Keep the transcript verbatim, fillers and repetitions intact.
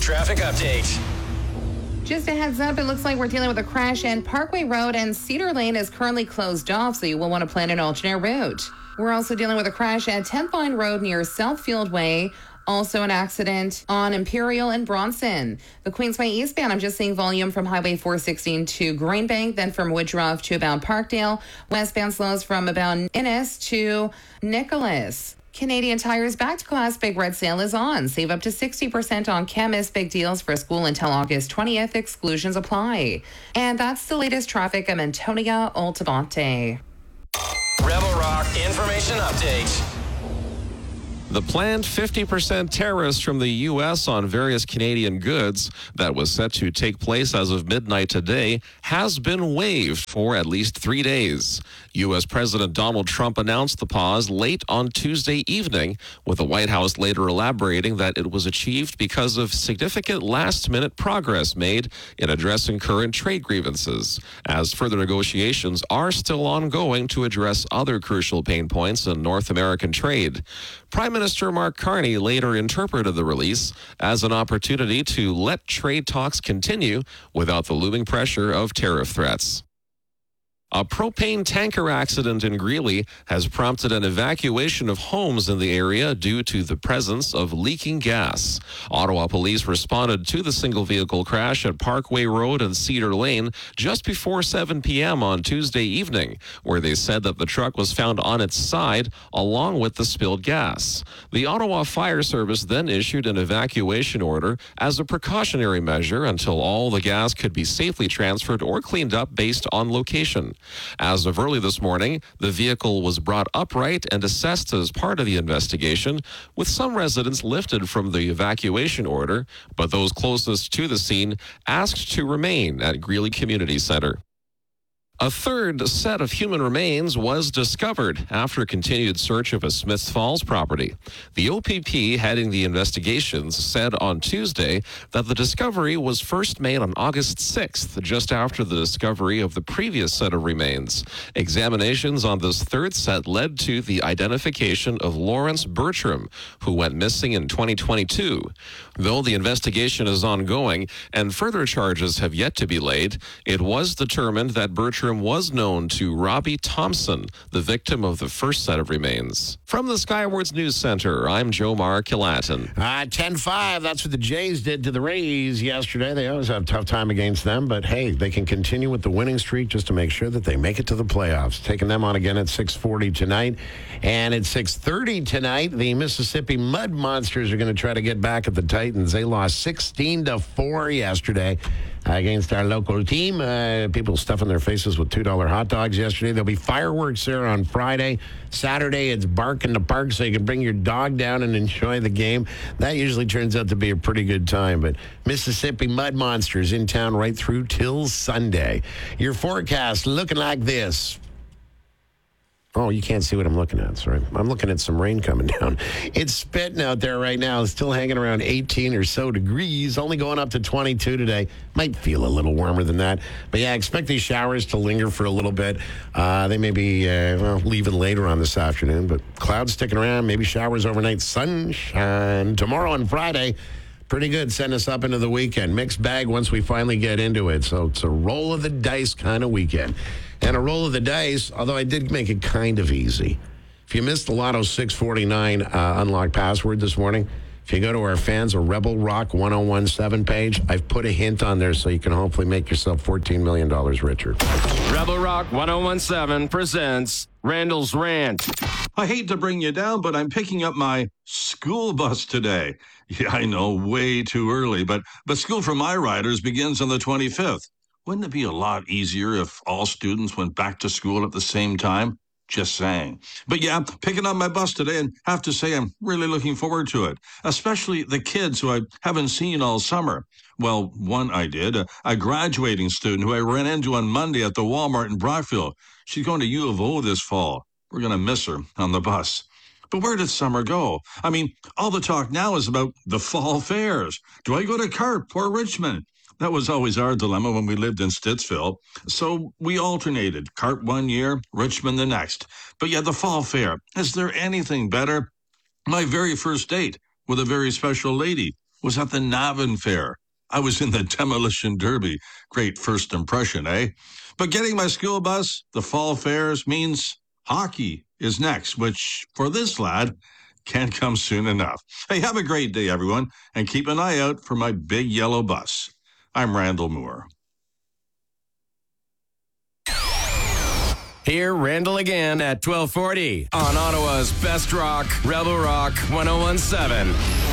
traffic update. Just a heads up, it looks like we're dealing with a crash, and Parkway Road and Cedar Lane is currently closed off, so you will want to plan an alternate route. We're also dealing with a crash at tenth Line Road near Southfield Way. Also an accident on Imperial and Bronson. The Queensway eastbound, I'm just seeing volume from Highway four sixteen to Greenbank, then from Woodruff to about Parkdale. Westbound slows from about Innes to Nicholas. Canadian Tire's Back to Class Big Red Sale is on. Save up to sixty percent on Chemist Big Deals for school until August twentieth. Exclusions apply. And that's the latest traffic. I'm Antonia Altabante. Rebel Rock Information Update. The planned fifty percent tariffs from the U S on various Canadian goods that was set to take place as of midnight today has been waived for at least three days. U S President Donald Trump announced the pause late on Tuesday evening, with the White House later elaborating that it was achieved because of significant last-minute progress made in addressing current trade grievances, as further negotiations are still ongoing to address other crucial pain points in North American trade. Prime Minister Mark Carney later interpreted the release as an opportunity to let trade talks continue without the looming pressure of tariff threats. A propane tanker accident in Greeley has prompted an evacuation of homes in the area due to the presence of leaking gas. Ottawa police responded to the single-vehicle crash at Parkway Road and Cedar Lane just before seven p.m. on Tuesday evening, where they said that the truck was found on its side along with the spilled gas. The Ottawa Fire Service then issued an evacuation order as a precautionary measure until all the gas could be safely transferred or cleaned up based on location. As of early this morning, the vehicle was brought upright and assessed as part of the investigation, with some residents lifted from the evacuation order, but those closest to the scene asked to remain at Greeley Community Center. A third set of human remains was discovered after continued search of a Smiths Falls property. The O P P heading the investigations said on Tuesday that the discovery was first made on August sixth, just after the discovery of the previous set of remains. Examinations on this third set led to the identification of Lawrence Bertram, who went missing in twenty twenty-two. Though the investigation is ongoing and further charges have yet to be laid, it was determined that Bertram was known to Robbie Thompson, the victim of the first set of remains. From the Skywards News Center, I'm Jomar Kilatin. Uh, ten five, that's what the Jays did to the Rays yesterday. They always have a tough time against them, but hey, they can continue with the winning streak just to make sure that they make it to the playoffs. Taking them on again at six forty tonight. And at six thirty tonight, the Mississippi Mud Monsters are going to try to get back at the Titans. They lost sixteen to four yesterday against our local team. Uh, people stuffing their faces with two dollar hot dogs yesterday. There'll be fireworks there on Friday. Saturday, it's Bark in the Park, so you can bring your dog down and enjoy the game. That usually turns out to be a pretty good time. But Mississippi Mud Monsters in town right through till Sunday. Your forecast looking like this. Oh, you can't see what I'm looking at. Sorry. I'm looking at some rain coming down. It's spitting out there right now. It's still hanging around eighteen or so degrees, only going up to twenty-two today. Might feel a little warmer than that. But yeah, expect these showers to linger for a little bit. Uh, they may be uh, well, leaving later on this afternoon, but clouds sticking around, maybe showers overnight, sunshine. Tomorrow and Friday, pretty good. Send us up into the weekend. Mixed bag once we finally get into it. So it's a roll of the dice kind of weekend. And a roll of the dice, although I did make it kind of easy. If you missed the Lotto six forty-nine uh, unlocked password this morning, if you go to our fans or Rebel Rock ten seventeen page, I've put a hint on there so you can hopefully make yourself fourteen million dollars richer. Rebel Rock ten seventeen presents Randall's Rant. I hate to bring you down, but I'm picking up my school bus today. Yeah, I know, way too early, but, but school for my riders begins on the twenty-fifth. Wouldn't it be a lot easier if all students went back to school at the same time? Just saying. But yeah, picking up my bus today, and have to say I'm really looking forward to it, especially the kids who I haven't seen all summer. Well, one I did, a, a graduating student who I ran into on Monday at the Walmart in Brockville. She's going to U of O this fall. We're going to miss her on the bus. But where did summer go? I mean, all the talk now is about the fall fairs. Do I go to Carp or Richmond? That was always our dilemma when we lived in Stittsville. So we alternated, Carp one year, Richmond the next. But yeah, the fall fair, is there anything better? My very first date with a very special lady. was at the Navan Fair. I was in the Demolition Derby. Great first impression, eh? But getting my school bus, the fall fairs, means hockey is next, which for this lad can't come soon enough. Hey, have a great day, everyone, and keep an eye out for my big yellow bus. I'm Randall Moore. Hear Randall again at twelve forty on Ottawa's Best Rock, Rebel Rock ten seventeen.